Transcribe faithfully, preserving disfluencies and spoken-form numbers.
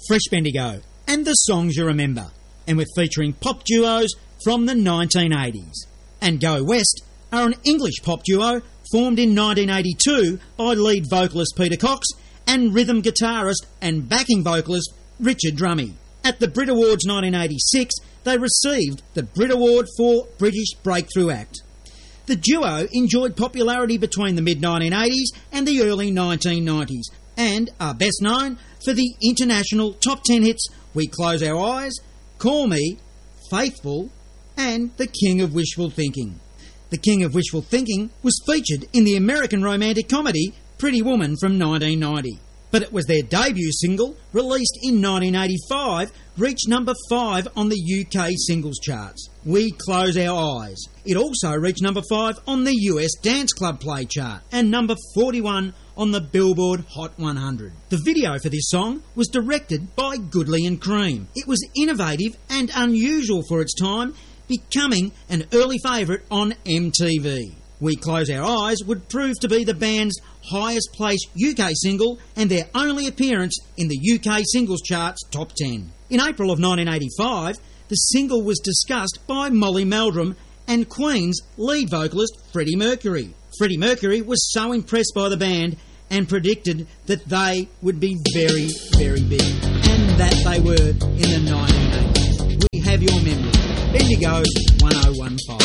Fresh Bendigo, and the songs you remember. And we're featuring pop duos from the nineteen eighties. And Go West are an English pop duo formed in nineteen eighty-two by lead vocalist Peter Cox and rhythm guitarist and backing vocalist Richard Drummy. At the Brit Awards nineteen eighty-six, they received the Brit Award for British Breakthrough Act. The duo enjoyed popularity between the mid nineteen eighties and the early nineteen nineties, and are best known for the international top ten hits We Close Our Eyes, Call Me, Faithful, and The King of Wishful Thinking. The King of Wishful Thinking was featured in the American romantic comedy Pretty Woman from nineteen ninety. But it was their debut single, released in nineteen eighty-five, reached number five on the U K singles charts. We Close Our Eyes. It also reached number five on the U S Dance Club Play chart and number forty-one on the Billboard Hot one hundred. The video for this song was directed by Goodley and Cream. It was innovative and unusual for its time, becoming an early favourite on M T V. We Close Our Eyes would prove to be the band's highest placed U K single and their only appearance in the U K singles charts top ten. In April of nineteen eighty-five, the single was discussed by Molly Meldrum and Queen's lead vocalist Freddie Mercury. Freddie Mercury was so impressed by the band and predicted that they would be very, very big. And that they were in the nineteen eighties. We have your memory. Bendigo's one oh one five.